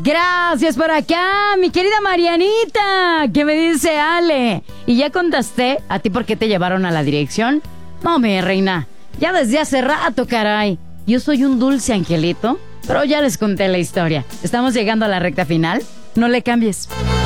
Gracias por acá, mi querida Marianita, que me dice Ale. ¿Y ya contaste a ti por qué te llevaron a la dirección? No, mi reina, ya desde hace rato, caray. Yo soy un dulce angelito, pero ya les conté la historia. Estamos llegando a la recta final. No le cambies.